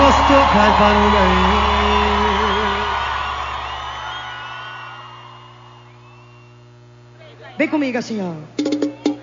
gosto faz barulho aí. Vem comigo assim, ó.